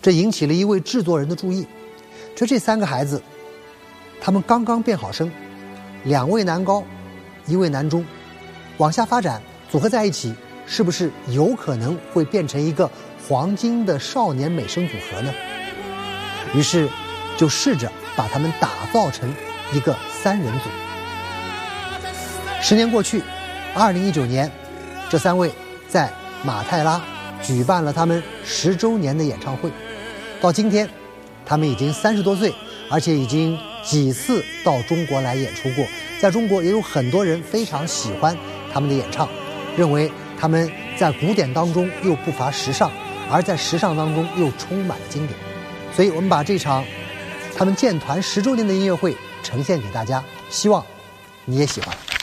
这引起了一位制作人的注意。这3个孩子，他们刚刚变好声，2位男高，1位男中，往下发展组合在一起，是不是有可能会变成一个黄金的少年美声组合呢？于是就试着把他们打造成一个3人组。10年过去，2019年，这3位在马泰拉举办了他们10周年的演唱会。到今天，他们已经30多岁，而且已经几次到中国来演出过。在中国也有很多人非常喜欢他们的演唱，认为他们在古典当中又不乏时尚，而在时尚当中又充满了经典。所以我们把这场他们建团10周年的音乐会呈现给大家，希望你也喜欢。